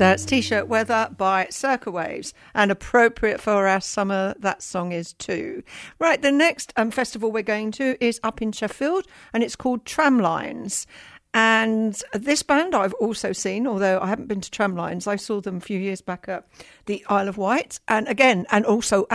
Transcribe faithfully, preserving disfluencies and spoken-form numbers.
That's T-Shirt Weather by Circa Waves, and appropriate for our summer, that song is too. Right, the next um, festival we're going to is up in Sheffield, and it's called Tramlines. And this band I've also seen, although I haven't been to Tramlines. I saw them a few years back at the Isle of Wight, and again, and also